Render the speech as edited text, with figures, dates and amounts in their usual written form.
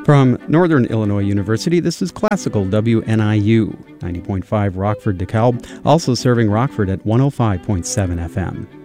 From Northern Illinois University, this is Classical WNIU, 90.5 Rockford DeKalb, also serving Rockford at 105.7 FM.